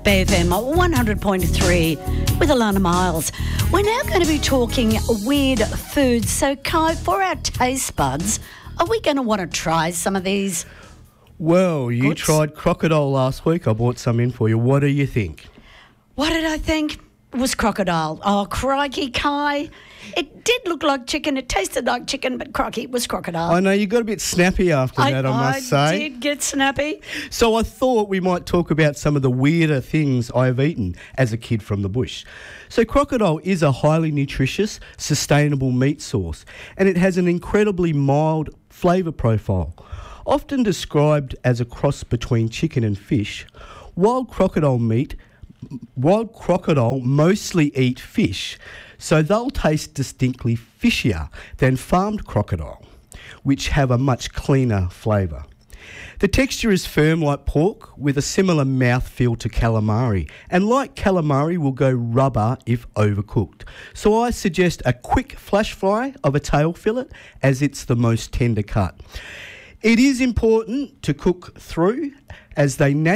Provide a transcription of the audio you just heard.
BFM 100.3 with Alana Miles. We're now going to be talking weird foods. So, Kai, for our taste buds, are we going to want to try some of these? Well, you goods? tried crocodile last week. I brought some in for you. What do you think? What did I think? It was crocodile. Oh, crikey, Kai. It did look like chicken. It tasted like chicken, but crikey, it was crocodile. I know you got a bit snappy after that, I must say. I did get snappy. So I thought we might talk about some of the weirder things I've eaten as a kid from the bush. So crocodile is a highly nutritious, sustainable meat source, and it has an incredibly mild flavour profile. Often described as a cross between chicken and fish, wild crocodile mostly eat fish, so they'll taste distinctly fishier than farmed crocodile, which have a much cleaner flavour. The texture is firm like pork with a similar mouthfeel to calamari, and like calamari will go rubber if overcooked. So I suggest a quick flash fry of a tail fillet as it's the most tender cut. It is important to cook through as they naturally